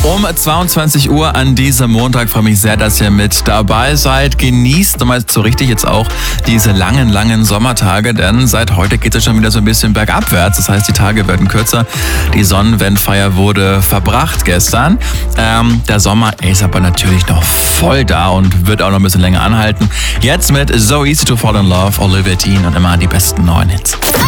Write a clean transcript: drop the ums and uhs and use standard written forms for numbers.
Um 22 Uhr an diesem Montag freue mich sehr, dass ihr mit dabei seid. Genießt mal so richtig jetzt auch diese langen Sommertage, denn seit heute geht es schon wieder so ein bisschen bergabwärts. Das heißt, die Tage werden kürzer. Die Sonnenwendfeier wurde verbracht gestern. Der Sommer ist aber natürlich noch voll da und wird auch noch ein bisschen länger anhalten. Jetzt mit So Easy to Fall in Love, Olivia Dean und immer die besten neuen Hits.